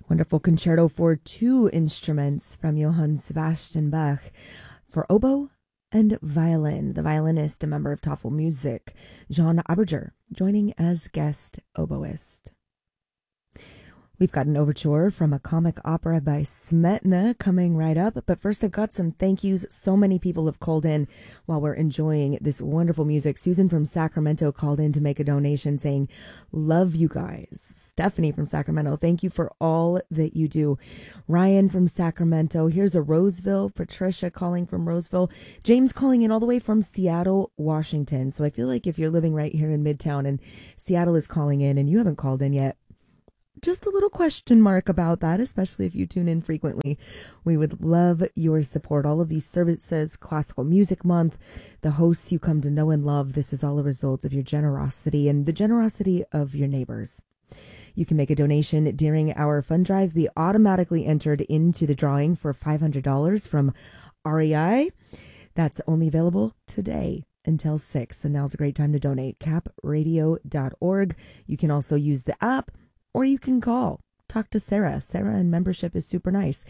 Wonderful concerto for two instruments from Johann Sebastian Bach for oboe and violin. The violinist, a member of Tafel Music, John Aberger, joining as guest oboist. We've got an overture from a comic opera by Smetana coming right up. But first, I've got some thank yous. So many people have called in while we're enjoying this wonderful music. Susan from Sacramento called in to make a donation saying, love you guys. Stephanie from Sacramento, thank you for all that you do. Ryan from Sacramento. Here's a Roseville. Patricia calling from Roseville. James calling in all the way from Seattle, Washington. So I feel like if you're living right here in Midtown and Seattle is calling in and you haven't called in yet, just a little question mark about that, especially if you tune in frequently. We would love your support. All of these services, Classical Music Month, the hosts you come to know and love, this is all a result of your generosity and the generosity of your neighbors. You can make a donation during our fund drive, be automatically entered into the drawing for $500 from REI. That's only available today until 6. So now's a great time to donate. capradio.org. You can also use the app, or you can call. Talk to Sarah. Sarah in membership is super nice.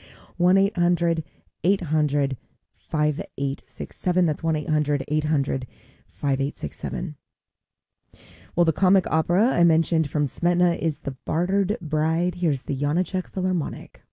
1-800-800-5867. That's 1-800-800-5867. Well, the comic opera I mentioned from Smetana is The Bartered Bride. Here's the Janacek Philharmonic.